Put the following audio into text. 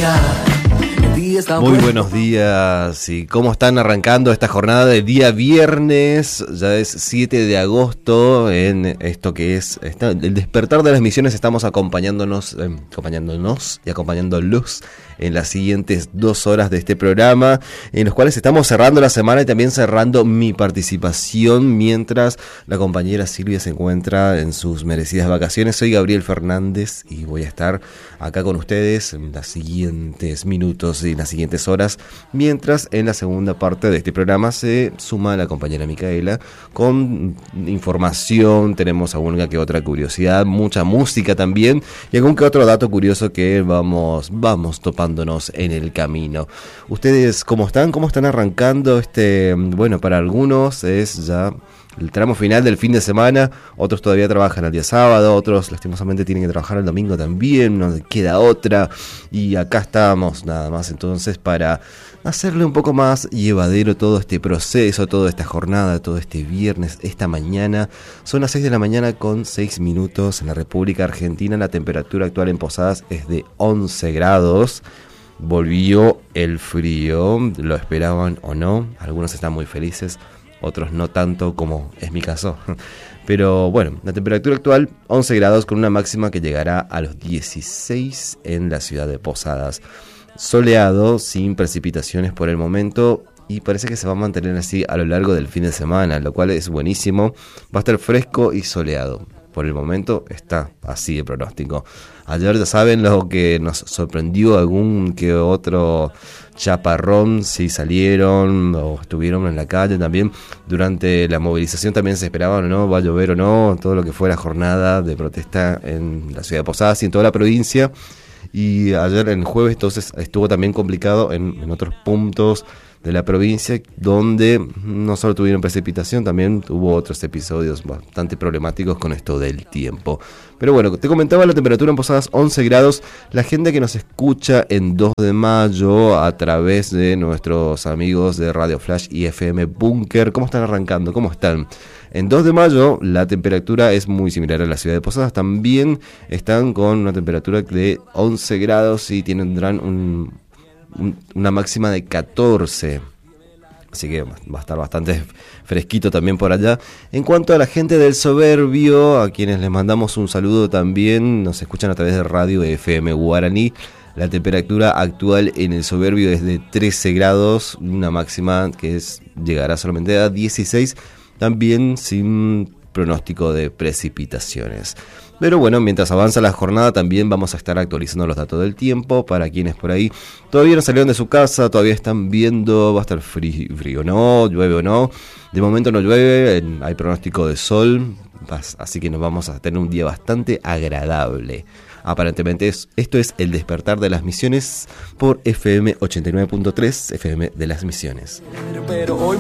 Muy buenos días, y cómo están arrancando esta jornada de día viernes. Ya es 7 de agosto en esto que es el despertar de las misiones. Estamos acompañándonos y acompañándolos en las siguientes 2 horas de este programa, en los cuales estamos cerrando la semana y también cerrando mi participación mientras la compañera Silvia se encuentra en sus merecidas vacaciones. Soy Gabriel Fernández y voy a estar acá con ustedes en los siguientes minutos y en las siguientes horas, mientras en la segunda parte de este programa se suma la compañera Micaela con información. Tenemos alguna que otra curiosidad, mucha música también y algún que otro dato curioso que vamos topándonos en el camino. ¿Ustedes cómo están? ¿Cómo están arrancando bueno, para algunos es ya el tramo final del fin de semana, otros todavía trabajan el día sábado, otros lastimosamente tienen que trabajar el domingo también, no queda otra, y acá estamos nada más entonces para hacerle un poco más llevadero todo este proceso, toda esta jornada, todo este viernes, esta mañana. Son las 6 de la mañana con 6 minutos en la República Argentina. La temperatura actual en Posadas es de 11 grados. Volvió el frío, lo esperaban o no, algunos están muy felices, otros no tanto, como es mi caso. Pero bueno, la temperatura actual 11 grados con una máxima que llegará a los 16 en la ciudad de Posadas. Soleado, sin precipitaciones por el momento, y parece que se va a mantener así a lo largo del fin de semana, lo cual es buenísimo. Va a estar fresco y soleado. Por el momento está así de pronóstico. Ayer ya saben lo que nos sorprendió, algún que otro chaparrón, si salieron o estuvieron en la calle también. Durante la movilización también se esperaban o no, va a llover o no, todo lo que fue la jornada de protesta en la ciudad de Posadas y en toda la provincia. Y ayer, el jueves, entonces estuvo también complicado en otros puntos de la provincia, donde no solo tuvieron precipitación, también hubo otros episodios bastante problemáticos con esto del tiempo. Pero bueno, te comentaba la temperatura en Posadas 11 grados. La gente que nos escucha en 2 de mayo a través de nuestros amigos de Radio Flash y FM Búnker, ¿cómo están arrancando? ¿Cómo están? En 2 de mayo la temperatura es muy similar a la ciudad de Posadas. También están con una temperatura de 11 grados y tendrán una máxima de 14. Así que va a estar bastante fresquito también por allá. En cuanto a la gente del Soberbio, a quienes les mandamos un saludo también, nos escuchan a través de Radio FM Guaraní. La temperatura actual en el Soberbio es de 13 grados, una máxima que llegará solamente a 16, también sin pronóstico de precipitaciones. Pero bueno, mientras avanza la jornada también vamos a estar actualizando los datos del tiempo para quienes por ahí todavía no salieron de su casa, todavía están viendo, va a estar frío o no, llueve o no. De momento no llueve, hay pronóstico de sol, así que nos vamos a tener un día bastante agradable. Aparentemente esto es el despertar de las misiones por FM 89.3, FM de las Misiones. Pero hoy